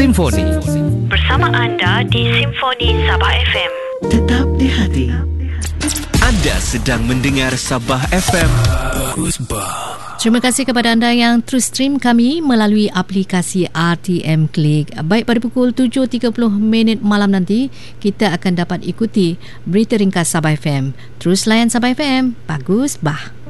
Simfoni. Bersama anda di Simfoni Sabah FM. Tetap di hati. Anda sedang mendengar Sabah FM. Bagus bah. Terima kasih kepada anda yang terus stream kami melalui aplikasi RTM Click. Baik, pada pukul 7.30 malam nanti, kita akan dapat ikuti berita ringkas Sabah FM. Terus layan Sabah FM. Bagus bah.